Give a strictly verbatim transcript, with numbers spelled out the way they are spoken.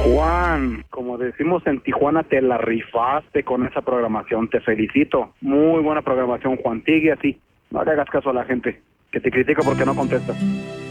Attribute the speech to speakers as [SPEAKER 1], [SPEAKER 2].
[SPEAKER 1] Juan, como decimos en Tijuana, te la rifaste con esa programación, te felicito. Muy buena programación, Juan, sigue así. No le hagas caso a la gente, que te critica porque no contestas.